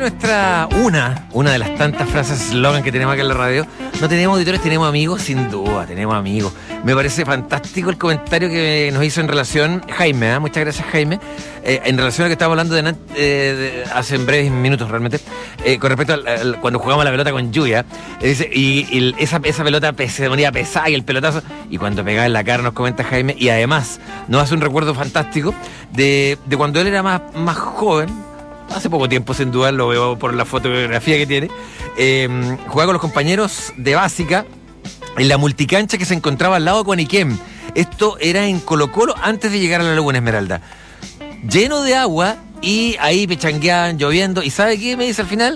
una de las tantas frases eslogan que tenemos acá en la radio. No tenemos auditores, tenemos amigos, sin duda, tenemos amigos. Me parece fantástico el comentario que nos hizo en relación Jaime, muchas gracias Jaime, en relación a lo que estábamos hablando hace breves minutos realmente, con respecto a cuando jugamos la pelota con lluvia, dice, y esa pelota se ponía pesada y el pelotazo, y cuando pegaba en la cara nos comenta Jaime, y además nos hace un recuerdo fantástico de cuando él era más joven. Hace poco tiempo, sin duda, lo veo por la fotografía que tiene. Jugaba con los compañeros de básica en la multicancha que se encontraba al lado de Cuaniquem. Esto era en Colo-Colo antes de llegar a la Laguna Esmeralda. Lleno de agua y ahí pechangueaban, lloviendo. ¿Y sabe qué me dice al final?